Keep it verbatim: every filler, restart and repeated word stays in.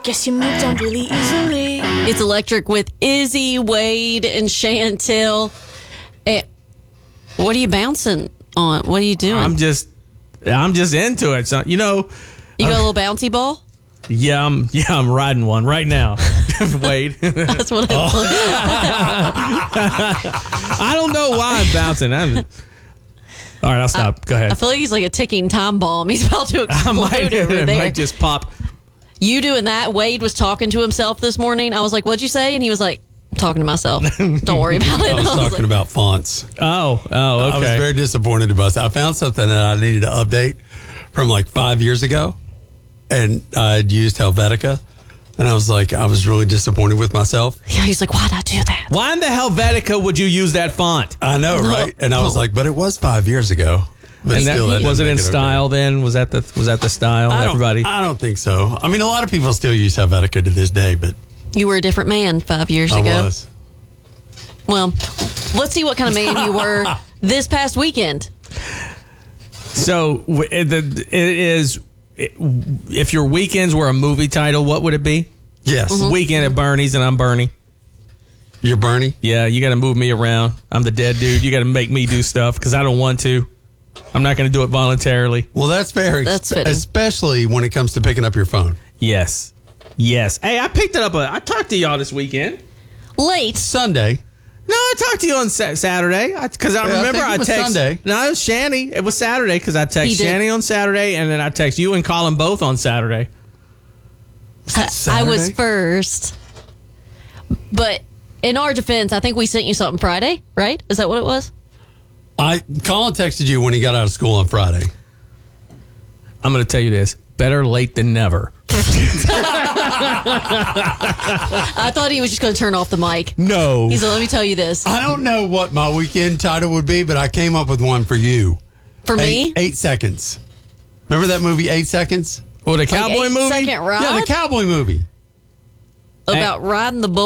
Guess you moved on really easily. It's Electric with Izzy, Wade, and Chantel. Eh, what are you bouncing on? What are you doing? I'm just, I'm just into it. So you know, you got a little bouncy ball? yeah, I'm, yeah, I'm riding one right now. Wade, That's what I oh. I don't know why I'm bouncing. I'm, all right, I'll stop. I, Go ahead. I feel like he's like a ticking time bomb. He's about to explode I might, over it there. might just pop. You doing that? Wade was talking to himself this morning. I was like, "What'd you say?" And he was like, "I'm talking to myself. Don't worry about it." I was I was talking like, about fonts. Oh, oh, okay. I was very disappointed about that. I found something that I needed to update from like five years ago, and I'd used Helvetica, and I was like, I was really disappointed with myself. yeah, he's like, "Why'd I do that?" Why in the Helvetica would you use that font? I know, right? And I was like, but it was five years ago. But And that, still, that was it didn't in make style okay. then? Was that the was that the style? I don't, Everybody. I don't think so. I mean, a lot of people still use Helvetica to this day, but You were a different man five years I ago. was. Well, let's see what kind of man you were this past weekend. So w- it, the, it is. It, if your weekends were a movie title, what would it be? Yes. Mm-hmm. Weekend at Bernie's, and I'm Bernie. You're Bernie? Yeah, you got to move me around. I'm the dead dude. You got to make me do stuff because I don't want to. I'm not going to do it voluntarily. Well, that's fair. That's espe- fitting. especially when it comes to picking up your phone. Yes, yes. Hey, I picked it up. A, I talked to y'all this weekend. Late. Sunday. No, I talked to you on sa- Saturday because I, I Yeah, I remember think it I, was text. Sunday. No, it was Shanny. It was Saturday because I He text did. Shanny on Saturday, and then I text you and Colin both on Saturday. I, I was Saturday? first. But in our defense, I think we sent you something Friday, right? Is that what it was? I Colin texted you when he got out of school on Friday. I'm going to tell you this: better late than never. I thought he was just going to turn off the mic. No, He's like, let me tell you this. I don't know what my weekend title would be, but I came up with one for you. For me, Eight, eight seconds. Remember that movie, Eight Seconds? well, the like cowboy eight movie. second ride Yeah, the cowboy movie. about riding the bull.